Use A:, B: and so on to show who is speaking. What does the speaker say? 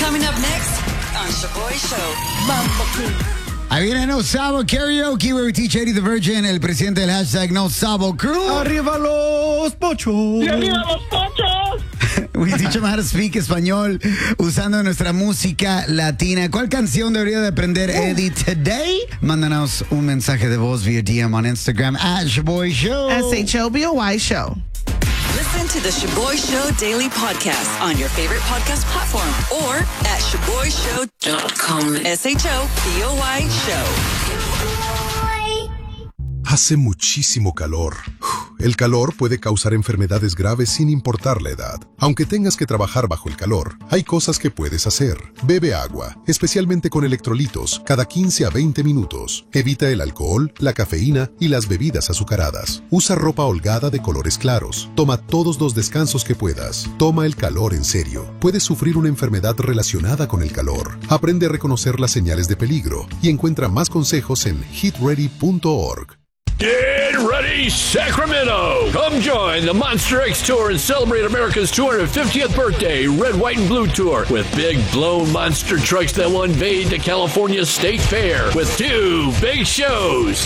A: Coming up next on Shaboy Show.
B: Ahí viene No Sabo Karaoke, where we teach Eddie the Virgin, el presidente del hashtag No Sabo Crew.
C: ¡Arriba los pochos!
D: ¡Y arriba los pochos!
B: We teach them how to speak español usando nuestra música latina. ¿Cuál canción debería de aprender Eddie today? Mándanos un mensaje de voz vía DM on Instagram at Shaboy Show.
E: SHOBOY Show.
A: Listen to the Shaboy Show Daily Podcast on your favorite podcast platform or at ShaboyShow.com. SHOBOY Show.
F: Hace muchísimo calor. El calor puede causar enfermedades graves sin importar la edad. Aunque tengas que trabajar bajo el calor, hay cosas que puedes hacer. Bebe agua, especialmente con electrolitos, cada 15 a 20 minutos. Evita el alcohol, la cafeína y las bebidas azucaradas. Usa ropa holgada de colores claros. Toma todos los descansos que puedas. Toma el calor en serio. Puedes sufrir una enfermedad relacionada con el calor. Aprende a reconocer las señales de peligro y encuentra más consejos en heatready.org.
G: Get ready, Sacramento! Come join the Monster X Tour and celebrate America's 250th birthday Red, White, and Blue Tour with big blown monster trucks that will invade the California State Fair with 2 big shows.